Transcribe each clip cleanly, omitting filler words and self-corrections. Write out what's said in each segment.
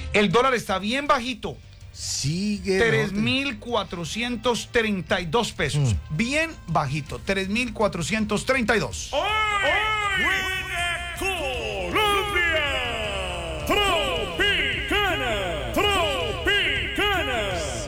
El dólar está bien bajito. Sigue 3.432 pesos. Bien bajito, 3.432. Colombia, Tropicana, Tropicana.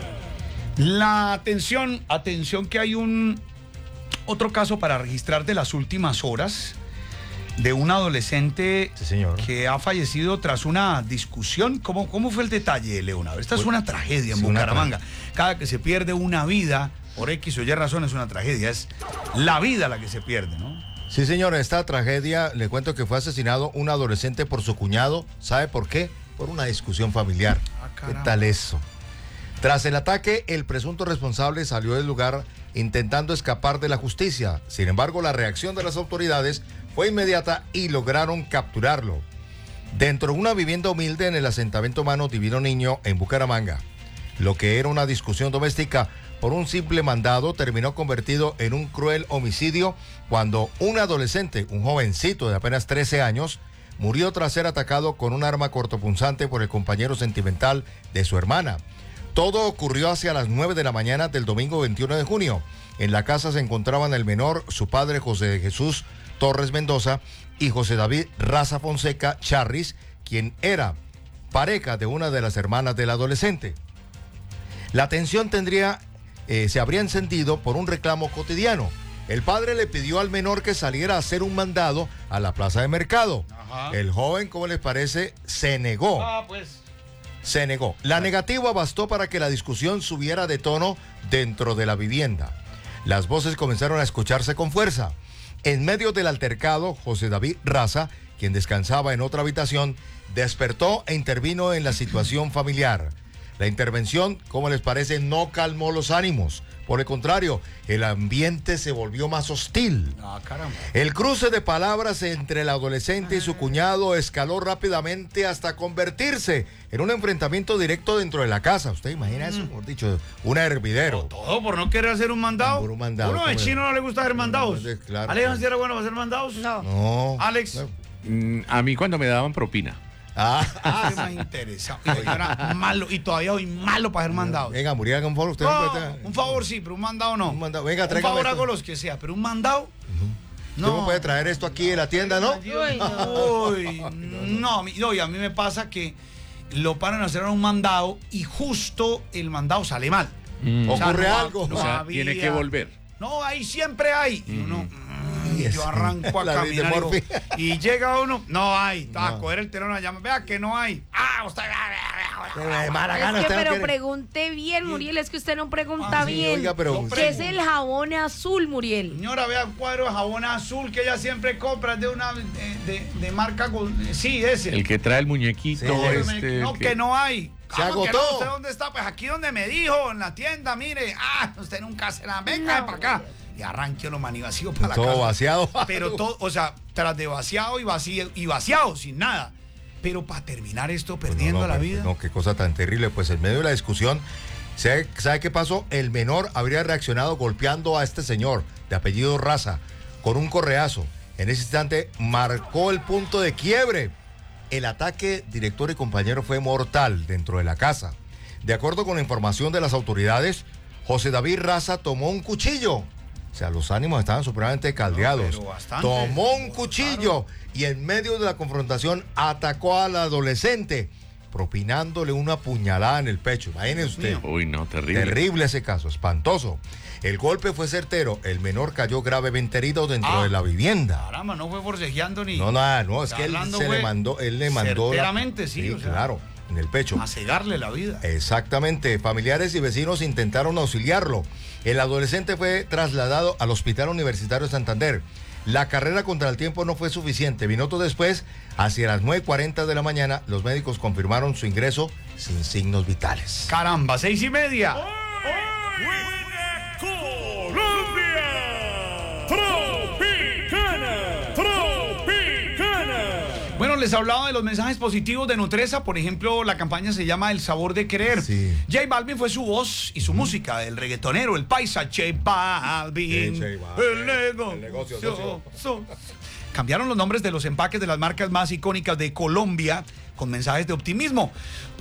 La atención que hay otro caso para registrar de las últimas horas de un adolescente Sí, señor. que ha fallecido tras una discusión. ¿Cómo fue el detalle, Leonardo? Esta es una tragedia en sí, Bucaramanga. Cada que se pierde una vida, por X o Y razón, es una tragedia. Es la vida la que se pierde, ¿no? Sí, señor, esta tragedia, le cuento que fue asesinado un adolescente por su cuñado. ¿Sabe por qué? Por una discusión familiar. ¿Qué Caramba. tal eso? Tras el ataque, el presunto responsable salió del lugar intentando escapar de la justicia. Sin embargo, la reacción de las autoridades fue inmediata y lograron capturarlo. Dentro de una vivienda humilde en el asentamiento Mano Divino Niño en Bucaramanga. Lo que era una discusión doméstica por un simple mandado terminó convertido en un cruel homicidio cuando un adolescente, un jovencito de apenas 13 años, murió tras ser atacado con un arma cortopunzante por el compañero sentimental de su hermana. Todo ocurrió hacia las 9 de la mañana del domingo 21 de junio. En la casa se encontraban el menor, su padre José de Jesús Torres Mendoza y José David Raza Fonseca Charris, quien era pareja de una de las hermanas del adolescente. La tensión se habría encendido por un reclamo cotidiano. El padre le pidió al menor que saliera a hacer un mandado a la plaza de mercado. Ajá. El joven, ¿cómo les parece? Se negó. Se negó. La negativa bastó para que la discusión subiera de tono dentro de la vivienda. Las voces comenzaron a escucharse con fuerza. En medio del altercado, José David Raza, quien descansaba en otra habitación, despertó e intervino en la situación familiar. La intervención, ¿cómo les parece?, no calmó los ánimos. Por el contrario, el ambiente se volvió más hostil. Caramba. El cruce de palabras entre el adolescente y su cuñado escaló rápidamente hasta convertirse en un enfrentamiento directo dentro de la casa. ¿Usted imagina eso? Mejor dicho, un hervidero. Todo por no querer hacer un mandado. Por un mandado. Uno de chino no le gusta hacer mandados. Claro. ¿Alex era bueno para hacer mandados? No. Alex. A mí cuando me daban propina. Qué más interesado. Yo era malo y todavía soy malo para hacer mandados. Venga, Muriel, un favor. Usted Un favor sí, pero un mandado no. Un mandado. Venga, un tráigame favor esto. hago los que sea, pero un mandado. ¿Usted me puede traer esto aquí en la tienda, no? No, y a mí me pasa que lo paran a hacer un mandado y justo el mandado sale mal. Ocurre algo. O sea, tiene que volver. No, ahí siempre hay. Y uno, Yes. yo arranco a La caminar dismorfia. y llega uno, no hay. A No. coger el teléfono a llamar, vea que no hay. Usted. De mala gana, Es que, usted no pero quiere. pregunte bien, Muriel, es que usted no pregunta sí, bien. oiga, pero- ¿Qué es el jabón azul, Muriel? Señora, vea un cuadro de jabón azul que ella siempre compra de una de marca. Sí, ese. El que trae el muñequito. Sí, No, que no hay. Se ¿Cómo que agotó. no? ¿Usted dónde está? Pues aquí donde me dijo, en la tienda, mire. Usted nunca se la venga No. para acá. Y arranque lo mani vacío para la Todo casa. vaciado. Pero todo, o sea, tras de vaciado y vaciado, sin nada. Pero para terminar esto perdiendo No, la pero, vida. No, qué cosa tan terrible. Pues en medio de la discusión, ¿sabe qué pasó? El menor habría reaccionado golpeando a este señor de apellido Raza con un correazo. En ese instante marcó el punto de quiebre. El ataque, director y compañero, fue mortal dentro de la casa. De acuerdo con la información de las autoridades, José David Raza tomó un cuchillo. O sea, los ánimos estaban supremamente caldeados. pero bastante. Tomó un cuchillo y en medio de la confrontación atacó al adolescente, propinándole una puñalada en el pecho. Imagínese usted. Uy, no, terrible. Terrible ese caso, espantoso. El golpe fue certero. El menor cayó gravemente herido dentro de la vivienda. Caramba, no fue forcejeando ni. No, es que él Hablando, le fue mandó certeramente, sí, o sea, claro, en el pecho. a cegarle la vida. Exactamente. Familiares y vecinos intentaron auxiliarlo. El adolescente fue trasladado al Hospital Universitario de Santander. La carrera contra el tiempo no fue suficiente. Minutos después, hacia las 9:40 de la mañana, los médicos confirmaron su ingreso sin signos vitales. Caramba, 6:30. Colombia, Tropicana, Tropicana. Bueno, les hablaba de los mensajes positivos de Nutresa. Por ejemplo, la campaña se llama El Sabor de Querer. Sí. J Balvin fue su voz y su música, el reggaetonero, el paisa J Balvin. Sí, J Balvin. El negocio. Cambiaron los nombres de los empaques de las marcas más icónicas de Colombia con mensajes de optimismo.